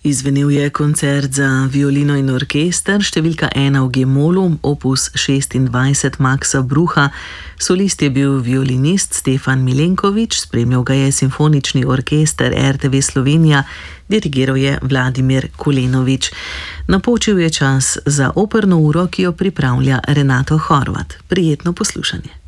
Izvenel je koncert za violino in orkester številka 1 v G-molu, opus 26 Maxa Brucha. Solist je bil violinist Stefan Milenkovič, spremljal ga je simfonični orkester RTV Slovenija, dirigiral je Vladimir Kulenovič. Napočil je čas za operno uro, ki jo pripravlja Renato Horvat. Prijetno poslušanje.